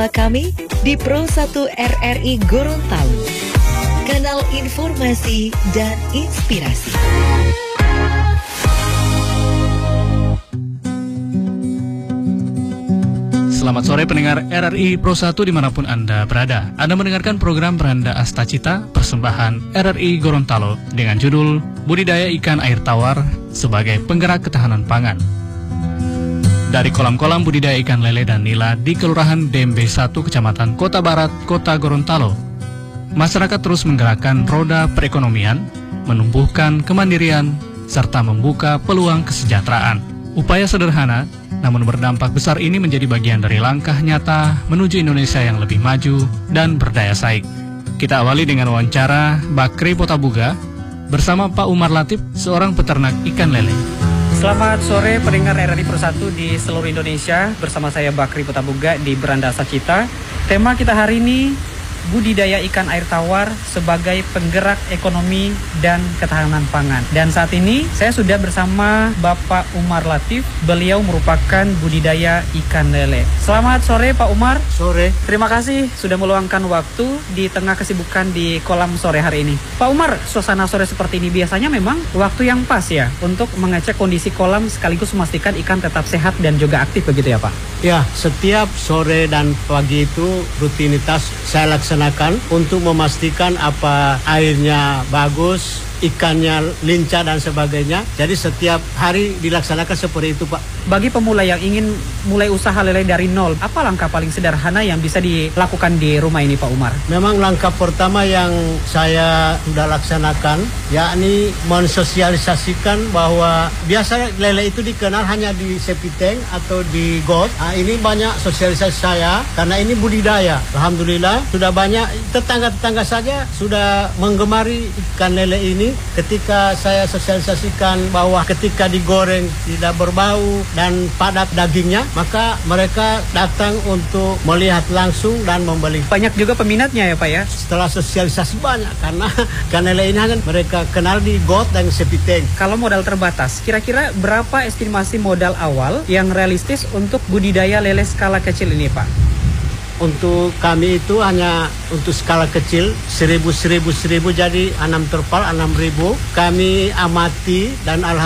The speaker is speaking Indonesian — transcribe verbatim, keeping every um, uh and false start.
Kami di Pro satu R R I Gorontalo, kanal informasi dan inspirasi. Selamat sore pendengar R R I Pro satu dimanapun Anda berada. Anda mendengarkan program Beranda Astacita, persembahan R R I Gorontalo dengan judul Budidaya Ikan Air Tawar sebagai Penggerak Ketahanan Pangan. Dari kolam-kolam budidaya ikan lele dan nila di Kelurahan Dembe satu, Kecamatan Kota Barat, Kota Gorontalo, masyarakat terus menggerakkan roda perekonomian, menumbuhkan kemandirian, serta membuka peluang kesejahteraan. Upaya sederhana, namun berdampak besar ini menjadi bagian dari langkah nyata menuju Indonesia yang lebih maju dan berdaya saing. Kita awali dengan wawancara Bakri Potabuga bersama Pak Umar Latif, seorang peternak ikan lele. Selamat sore pendengar R R I Pro satu di seluruh Indonesia. Bersama saya Bakri Potabuga di Beranda Astacita. Tema kita hari ini, budidaya ikan air tawar sebagai penggerak ekonomi dan ketahanan pangan. Dan saat ini saya sudah bersama Bapak Umar Latif. Beliau merupakan budidaya ikan lele. Selamat sore Pak Umar. Sore. Terima kasih sudah meluangkan waktu di tengah kesibukan di kolam sore hari ini. Pak Umar, suasana sore seperti ini biasanya memang waktu yang pas ya untuk mengecek kondisi kolam sekaligus memastikan ikan tetap sehat dan juga aktif, begitu ya Pak? Ya, setiap sore dan pagi itu rutinitas saya laksanakan untuk memastikan apa airnya bagus, ikannya lincah dan sebagainya. Jadi setiap hari dilaksanakan seperti itu, Pak. Bagi pemula yang ingin mulai usaha lele dari nol, apa langkah paling sederhana yang bisa dilakukan di rumah ini, Pak Umar? Memang langkah pertama yang saya sudah laksanakan, yakni mensosialisasikan bahwa biasa lele itu dikenal hanya di septic tank atau di got. Nah, ini banyak sosialisasi saya karena ini budidaya. Alhamdulillah sudah banyak tetangga-tetangga saja sudah menggemari ikan lele ini. Ketika saya sosialisasikan bahwa ketika digoreng tidak berbau dan padat dagingnya, maka mereka datang untuk melihat langsung dan membeli. Banyak juga peminatnya ya Pak ya? Setelah sosialisasi banyak, karena ikan lele ini hanya mereka kenal di got dan septic tank. Kalau modal terbatas, kira-kira berapa estimasi modal awal yang realistis untuk budidaya lele skala kecil ini Pak? Untuk kami itu hanya untuk skala kecil, seribu, seribu, seribu, jadi enam terpal, enam ribu. Kami amati dan alhamdulillah